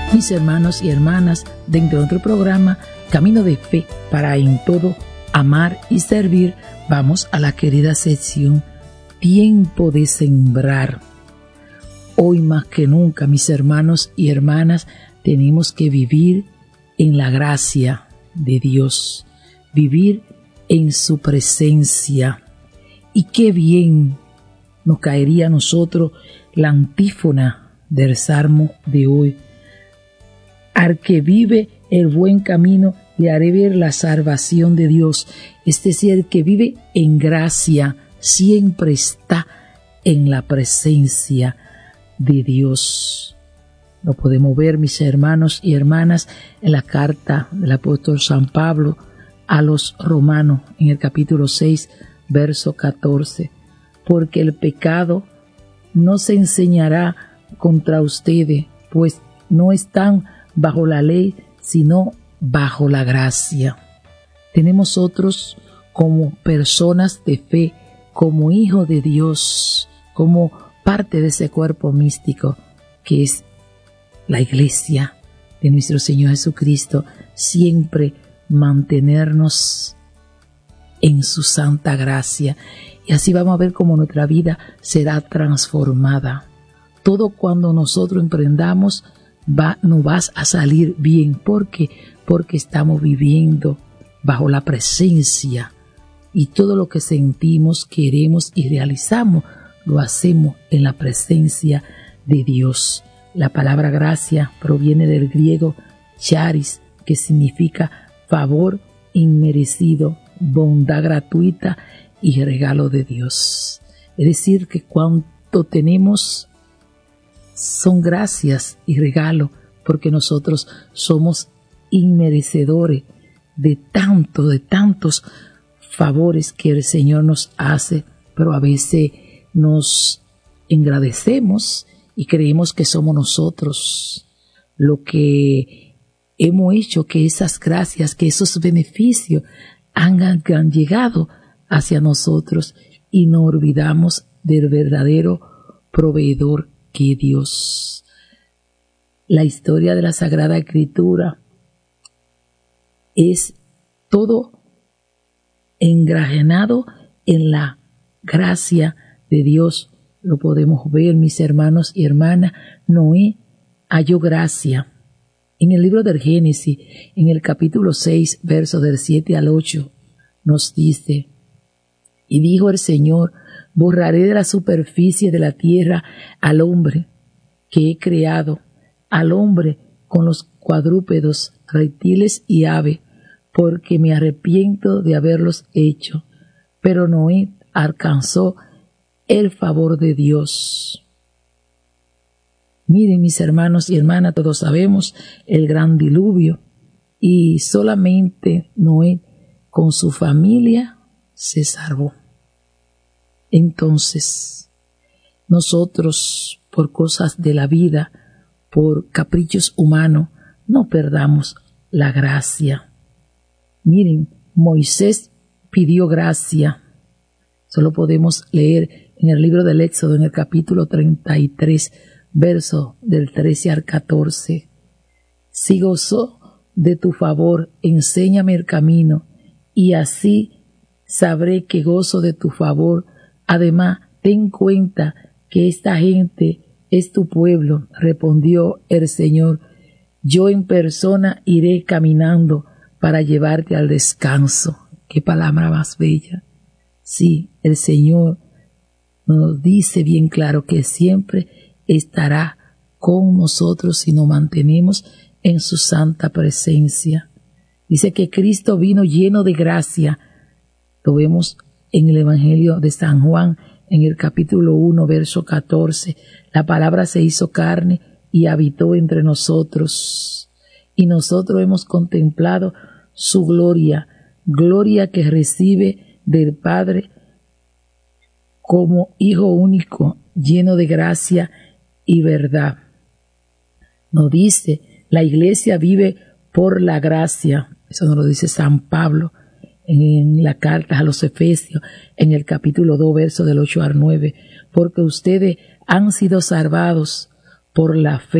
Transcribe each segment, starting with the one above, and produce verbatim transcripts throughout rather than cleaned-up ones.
Mis hermanos y hermanas, dentro de otro programa, Camino de Fe para en todo amar y servir, vamos a la querida sección Tiempo de Sembrar. Hoy más que nunca, mis hermanos y hermanas, tenemos que vivir en la gracia de Dios, vivir en su presencia. Y qué bien nos caería a nosotros la antífona del Salmo de hoy. Al que vive el buen camino le haré ver la salvación de Dios. Es decir, el que vive en gracia siempre está en la presencia de Dios. Lo podemos ver, mis hermanos y hermanas, en la carta del apóstol San Pablo a los romanos, en el capítulo seis, verso catorce. Porque el pecado no se enseñará contra ustedes, pues no están bajo la ley, sino bajo la gracia. Tenemos otros como personas de fe, como hijos de Dios, como parte de ese cuerpo místico que es la iglesia de nuestro Señor Jesucristo, siempre mantenernos en su santa gracia. Y así vamos a ver cómo nuestra vida será transformada. Todo cuando nosotros emprendamos va, nos va a salir bien. ¿Por qué? Porque estamos viviendo bajo la presencia. Y todo lo que sentimos, queremos y realizamos, lo hacemos en la presencia de Dios. La palabra gracia proviene del griego charis, que significa favor inmerecido, bondad gratuita y regalo de Dios. Es decir, que cuanto tenemos son gracias y regalo, porque nosotros somos inmerecedores de tanto, de tantos favores que el Señor nos hace, pero a veces nos engrandecemos y creemos que somos nosotros lo que hemos hecho, que esas gracias, que esos beneficios han, han llegado hacia nosotros y nos olvidamos del verdadero proveedor que es Dios. La historia de la Sagrada Escritura es todo engrajenado en la gracia de Dios. Lo podemos ver, mis hermanos y hermanas. Noé halló gracia. En el libro del Génesis, en el capítulo seis, versos del siete al ocho, nos dice: y dijo el Señor, borraré de la superficie de la tierra al hombre que he creado, al hombre con los cuadrúpedos, reptiles y aves, porque me arrepiento de haberlos hecho. Pero Noé alcanzó el favor de Dios. Miren, mis hermanos y hermanas, todos sabemos el gran diluvio, y solamente Noé con su familia se salvó. Entonces, nosotros, por cosas de la vida, por caprichos humanos, no perdamos la gracia. Miren, Moisés pidió gracia. Solo podemos leer en el libro del Éxodo, en el capítulo treinta y tres, verso del trece al catorce. Si gozo de tu favor, enséñame el camino, y así sabré que gozo de tu favor. Además, ten cuenta que esta gente es tu pueblo, respondió el Señor. Yo en persona iré caminando para llevarte al descanso. Qué palabra más bella. Sí, el Señor nos dice bien claro que siempre estará con nosotros si nos mantenemos en su santa presencia. Dice que Cristo vino lleno de gracia. Lo vemos en el Evangelio de San Juan, en el capítulo uno, verso catorce. La palabra se hizo carne y habitó entre nosotros. Y nosotros hemos contemplado su gloria, gloria que recibe del Padre como Hijo único, lleno de gracia y verdad. Nos dice, la iglesia vive por la gracia. Eso nos lo dice San Pablo en la carta a los Efesios, en el capítulo dos, verso del ocho al nueve. Porque ustedes han sido salvados por la fe.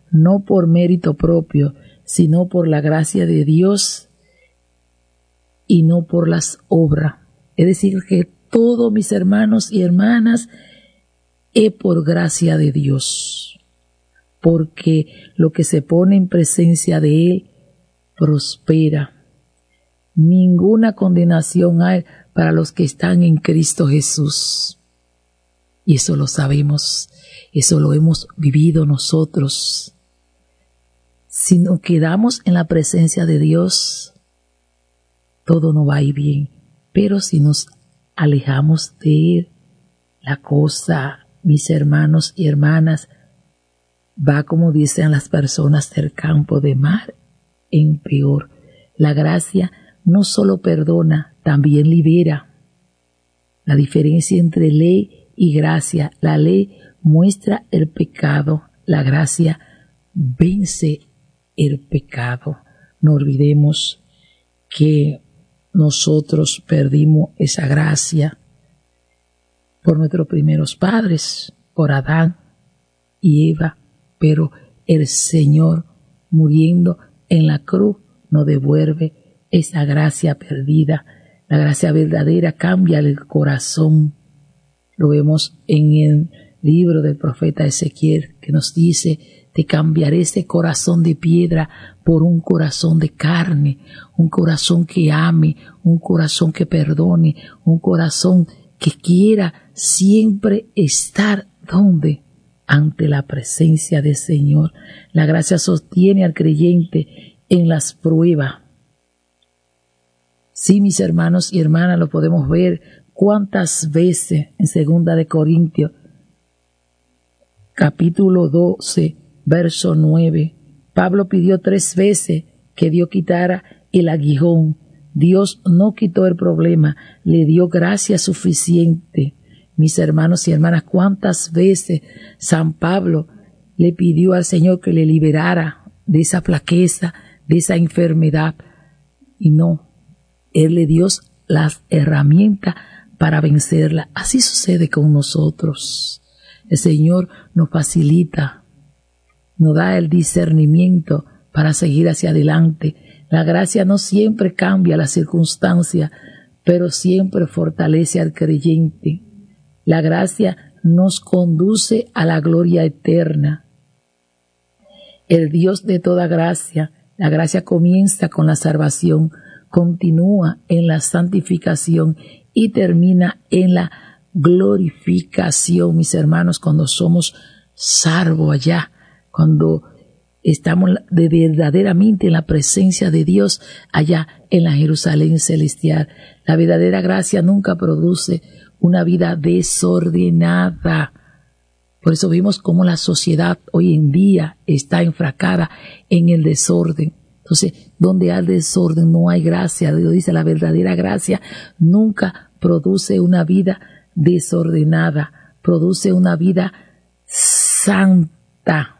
no por mérito propio, sino por la gracia de Dios y no por las obras. Es decir, que todos mis hermanos y hermanas es por gracia de Dios, porque lo que se pone en presencia de Él prospera. Ninguna condenación hay para los que están en Cristo Jesús. Y eso lo sabemos, eso lo hemos vivido nosotros. Si nos quedamos en la presencia de Dios, todo no va a ir bien. Pero si nos alejamos de Él, la cosa, mis hermanos y hermanas, va como dicen las personas del campo de mar en peor. La gracia no solo perdona, también libera. La diferencia entre ley y gracia: la ley muestra el pecado, la gracia vence el pecado. No olvidemos que nosotros perdimos esa gracia por nuestros primeros padres, por Adán y Eva, pero el Señor, muriendo en la cruz, nos devuelve esa gracia perdida. La gracia verdadera cambia el corazón. Lo vemos en el libro del profeta Ezequiel, que nos dice: te cambiaré ese corazón de piedra por un corazón de carne, un corazón que ame, un corazón que perdone, un corazón que quiera siempre estar donde, ante la presencia del Señor. La gracia sostiene al creyente en las pruebas. Sí, mis hermanos y hermanas, lo podemos ver cuántas veces en Segunda de Corintios, capítulo doce, verso nueve, Pablo pidió tres veces que Dios quitara el aguijón. Dios no quitó el problema, le dio gracia suficiente. Mis hermanos y hermanas, cuántas veces San Pablo le pidió al Señor que le liberara de esa flaqueza, de esa enfermedad, y no, Él le dio las herramientas para vencerla. Así sucede con nosotros. El Señor nos facilita, nos da el discernimiento para seguir hacia adelante. La gracia no siempre cambia las circunstancias, pero siempre fortalece al creyente. La gracia nos conduce a la gloria eterna. El Dios de toda gracia, la gracia comienza con la salvación, continúa en la santificación y termina en la glorificación, mis hermanos, cuando somos salvos allá, cuando estamos de verdaderamente en la presencia de Dios allá en la Jerusalén celestial. La verdadera gracia nunca produce una vida desordenada. Por eso vemos cómo la sociedad hoy en día está enfracada en el desorden. Entonces, donde hay desorden no hay gracia. Dios dice, la verdadera gracia nunca produce una vida desordenada, produce una vida santa.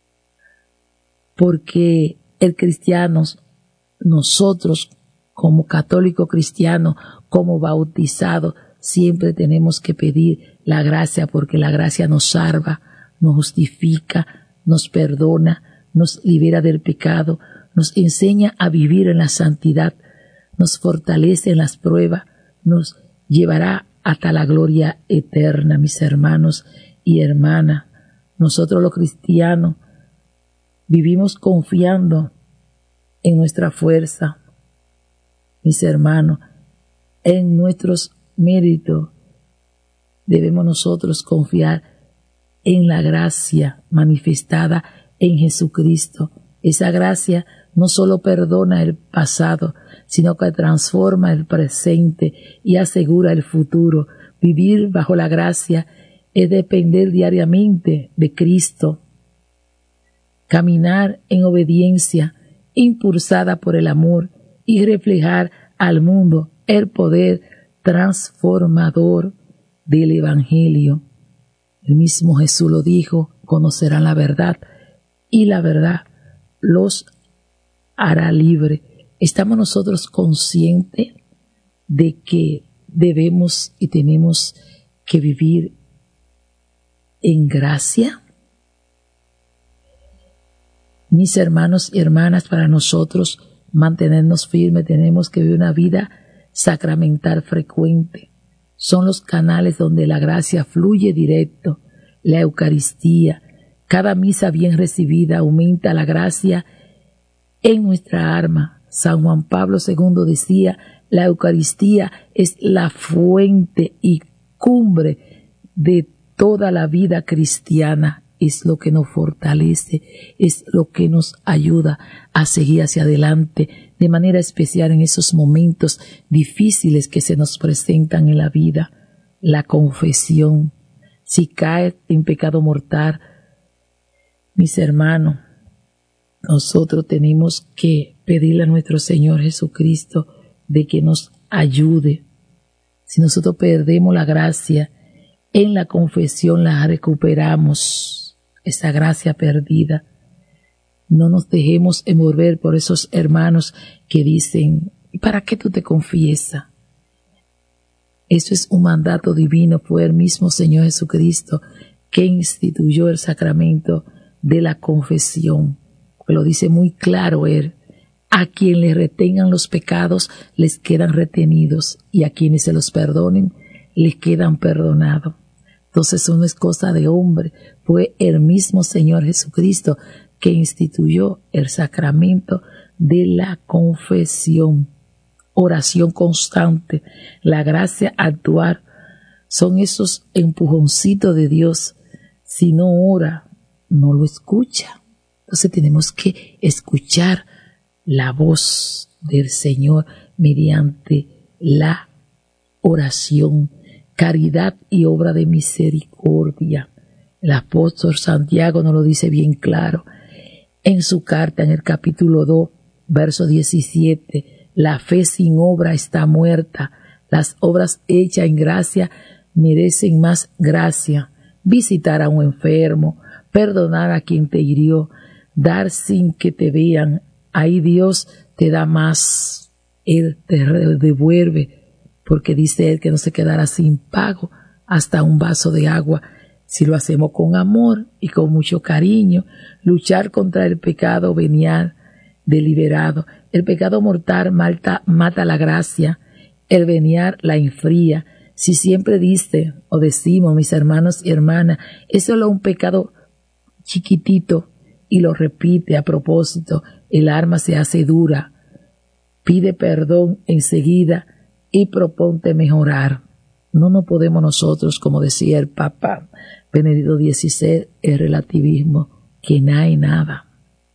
Porque el cristiano, nosotros como católico cristiano, como bautizados, siempre tenemos que pedir la gracia, porque la gracia nos salva, nos justifica, nos perdona, nos libera del pecado, nos enseña a vivir en la santidad, nos fortalece en las pruebas, nos llevará hasta la gloria eterna, mis hermanos y hermanas. Nosotros los cristianos vivimos confiando en nuestra fuerza, mis hermanos, en nuestros méritos. Debemos nosotros confiar en la gracia manifestada en Jesucristo. Esa gracia no solo perdona el pasado, sino que transforma el presente y asegura el futuro. Vivir bajo la gracia es depender diariamente de Cristo. Caminar en obediencia, impulsada por el amor, y reflejar al mundo el poder transformador del Evangelio. El mismo Jesús lo dijo: conocerán la verdad y la verdad los hará libre. ¿Estamos nosotros conscientes de que debemos y tenemos que vivir en gracia? Mis hermanos y hermanas, para nosotros mantenernos firmes tenemos que vivir una vida sacramental frecuente. Son los canales donde la gracia fluye directo. La Eucaristía, cada misa bien recibida aumenta la gracia en nuestra alma. San Juan Pablo segundo decía, la Eucaristía es la fuente y cumbre de toda la vida cristiana. Es lo que nos fortalece, es lo que nos ayuda a seguir hacia adelante, de manera especial en esos momentos difíciles que se nos presentan en la vida. La confesión. Si caes en pecado mortal, mis hermanos, nosotros tenemos que pedirle a nuestro Señor Jesucristo de que nos ayude. Si nosotros perdemos la gracia, en la confesión la recuperamos, esa gracia perdida. No nos dejemos envolver por esos hermanos que dicen, ¿para qué tú te confiesas? Eso es un mandato divino, fue el mismo Señor Jesucristo que instituyó el sacramento de la confesión. Lo dice muy claro él, a quien le retengan los pecados les quedan retenidos y a quienes se los perdonen les quedan perdonados. Entonces eso no es cosa de hombre, fue el mismo Señor Jesucristo que instituyó el sacramento de la confesión. Oración constante, la gracia actuar, son esos empujoncitos de Dios. Si no ora, no lo escucha. Entonces tenemos que escuchar la voz del Señor mediante la oración, caridad y obra de misericordia. El apóstol Santiago nos lo dice bien claro en su carta en el capítulo dos, verso diecisiete. La fe sin obra está muerta. Las obras hechas en gracia merecen más gracia. Visitar a un enfermo, perdonar a quien te hirió, dar sin que te vean. Ahí Dios te da más. Él te devuelve, porque dice Él que no se quedará sin pago hasta un vaso de agua. Si lo hacemos con amor y con mucho cariño, luchar contra el pecado venial deliberado. El pecado mortal mata, mata la gracia, el venial la enfría. Si siempre dice o decimos, mis hermanos y hermanas, es solo un pecado chiquitito y lo repite a propósito, el alma se hace dura. Pide perdón enseguida y proponte mejorar. No nos podemos nosotros, como decía el Papa Benedicto dieciséis, el relativismo, que no hay nada.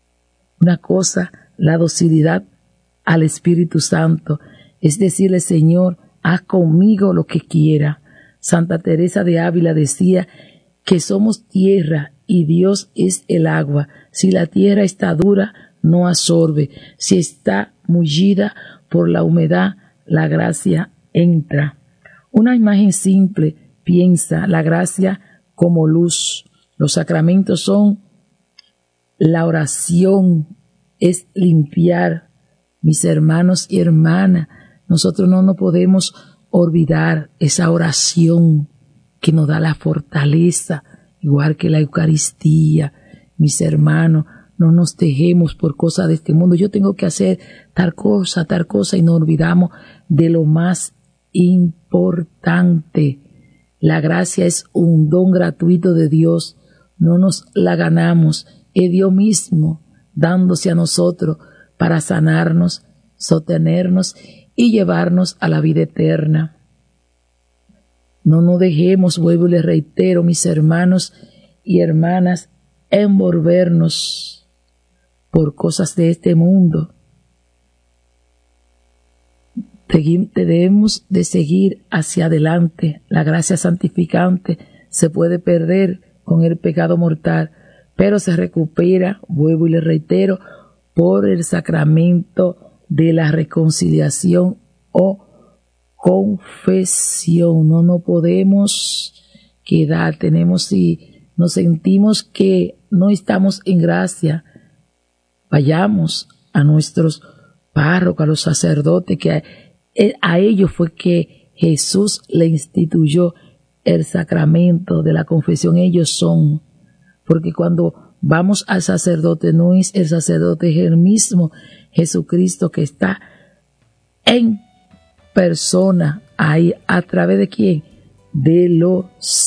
Una cosa, la docilidad al Espíritu Santo, es decirle, Señor, haz conmigo lo que quiera. Santa Teresa de Ávila decía que somos tierra y Dios es el agua. Si la tierra está dura, no absorbe. Si está mullida por la humedad, la gracia entra. Una imagen simple, piensa la gracia como luz. Los sacramentos son la oración, es limpiar. Mis hermanos y hermanas, nosotros no nos podemos olvidar esa oración que nos da la fortaleza, igual que la Eucaristía. Mis hermanos, no nos dejemos por cosas de este mundo. Yo tengo que hacer tal cosa, tal cosa, y nos olvidamos de lo más importante. La gracia es un don gratuito de Dios. No nos la ganamos. Es Dios mismo dándose a nosotros para sanarnos, sostenernos y llevarnos a la vida eterna. No nos dejemos, vuelvo y les reitero, mis hermanos y hermanas, envolvernos por cosas de este mundo. Debemos de seguir hacia adelante. La gracia santificante se puede perder con el pecado mortal, pero se recupera, vuelvo y les reitero, por el sacramento de la reconciliación o confesión. No nos podemos quedar, tenemos, si nos sentimos que no estamos en gracia, vayamos a nuestros párrocos, a los sacerdotes, que a, a ellos fue que Jesús le instituyó el sacramento de la confesión. Ellos son, porque cuando Vamos al sacerdote, no es el sacerdote, es el mismo Jesucristo que está en persona ahí. ¿A través de quién? De los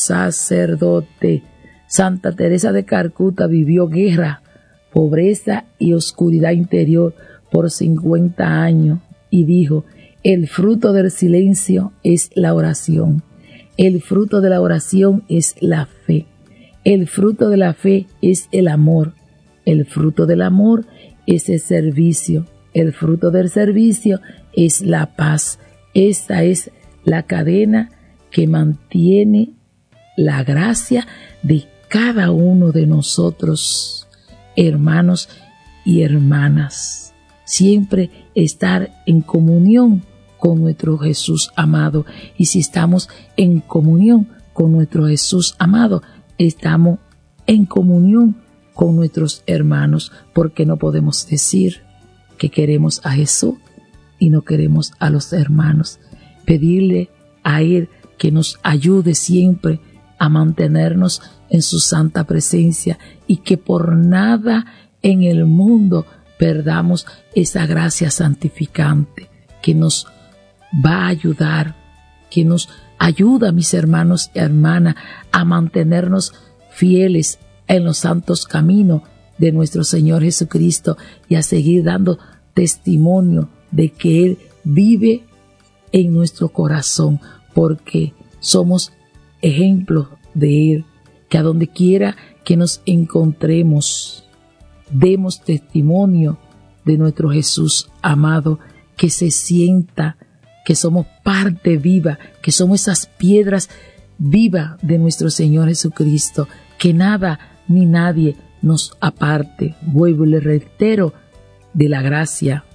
sacerdotes. Santa Teresa de Calcuta vivió guerra, pobreza y oscuridad interior por cincuenta años y dijo: el fruto del silencio es la oración, el fruto de la oración es la fe, el fruto de la fe es el amor, el fruto del amor es el servicio, el fruto del servicio es la paz. Esta es la cadena que mantiene la gracia de cada uno de nosotros, hermanos y hermanas. Siempre estar en comunión con nuestro Jesús amado. Y si estamos en comunión con nuestro Jesús amado, estamos en comunión con nuestros hermanos, porque no podemos decir que queremos a Jesús y no queremos a los hermanos. Pedirle a Él que nos ayude siempre a mantenernos en su santa presencia y que por nada en el mundo perdamos esa gracia santificante que nos va a ayudar, que nos ayuda, mis hermanos y hermanas, a mantenernos fieles en los santos caminos de nuestro Señor Jesucristo y a seguir dando testimonio de que Él vive en nuestro corazón, porque somos ejemplos de Él. Que a donde quiera que nos encontremos, demos testimonio de nuestro Jesús amado, que se sienta que somos parte viva, que somos esas piedras vivas de nuestro Señor Jesucristo, que nada ni nadie nos aparte. Vuelvo y le reitero, de la gracia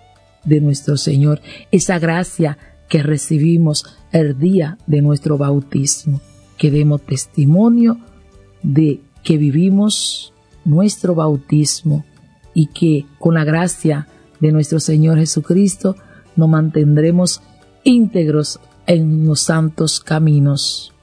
de nuestro Señor, esa gracia que recibimos el día de nuestro bautismo, que demos testimonio de que vivimos nuestro bautismo y que con la gracia de nuestro Señor Jesucristo nos mantendremos íntegros en los santos caminos.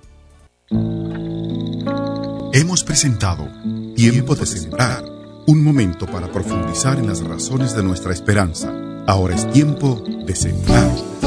Hemos presentado Tiempo de Sembrar, un momento para profundizar en las razones de nuestra esperanza. Ahora es tiempo de sembrar.